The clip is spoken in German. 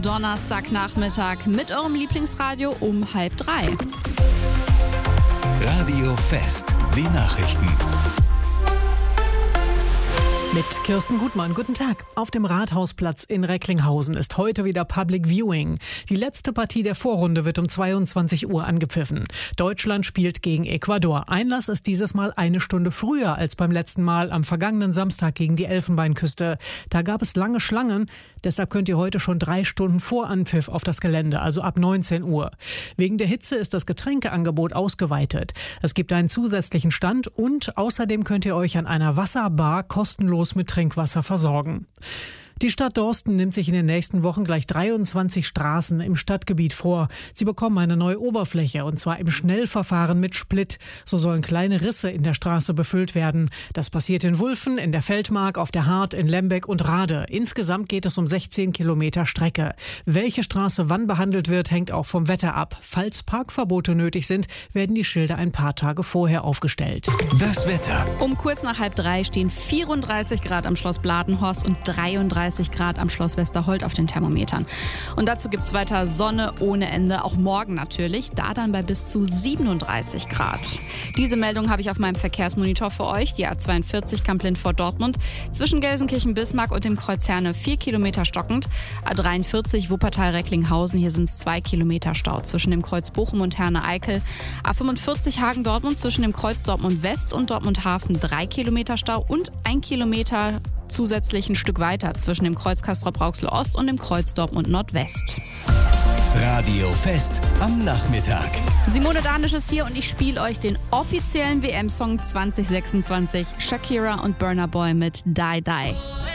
Donnerstagnachmittag mit eurem Lieblingsradio um 2:30. Radio Fest, die Nachrichten. Mit Kirsten Gutmann, guten Tag. Auf dem Rathausplatz in Recklinghausen ist heute wieder Public Viewing. Die letzte Partie der Vorrunde wird um 22 Uhr angepfiffen. Deutschland spielt gegen Ecuador. Einlass ist dieses Mal eine Stunde früher als beim letzten Mal am vergangenen Samstag gegen die Elfenbeinküste. Da gab es lange Schlangen, deshalb könnt ihr heute schon 3 Stunden vor Anpfiff auf das Gelände, also ab 19 Uhr. Wegen der Hitze ist das Getränkeangebot ausgeweitet. Es gibt einen zusätzlichen Stand und außerdem könnt ihr euch an einer Wasserbar kostenlos mit Trinkwasser versorgen. Die Stadt Dorsten nimmt sich in den nächsten Wochen gleich 23 Straßen im Stadtgebiet vor. Sie bekommen eine neue Oberfläche, und zwar im Schnellverfahren mit Split. So sollen kleine Risse in der Straße befüllt werden. Das passiert in Wulfen, in der Feldmark, auf der Hart, in Lembeck und Rade. Insgesamt geht es um 16 Kilometer Strecke. Welche Straße wann behandelt wird, hängt auch vom Wetter ab. Falls Parkverbote nötig sind, werden die Schilder ein paar Tage vorher aufgestellt. Das Wetter. Um kurz nach 2:30 stehen 34 Grad am Schloss Bladenhorst und 33 Grad am Schloss Westerhold auf den Thermometern. Und dazu gibt es weiter Sonne ohne Ende, auch morgen natürlich, da dann bei bis zu 37 Grad. Diese Meldung habe ich auf meinem Verkehrsmonitor für euch. Die A42 Kamp-Lindfort-Dortmund zwischen Gelsenkirchen-Bismarck und dem Kreuz Herne 4 Kilometer stockend. A43 Wuppertal-Recklinghausen, hier sind es 2 Kilometer Stau zwischen dem Kreuz Bochum und Herne-Eickel. A45 Hagen-Dortmund zwischen dem Kreuz Dortmund-West und Dortmund-Hafen 3 Kilometer Stau und 1 Kilometer zusätzlich ein Stück weiter zwischen dem Kreuz Castrop-Rauxel-Ost und dem Kreuz Dortmund-Nordwest. Radio Fest am Nachmittag. Simone Danisch ist hier und ich spiele euch den offiziellen WM-Song 2026. Shakira und Burna Boy mit Die Die.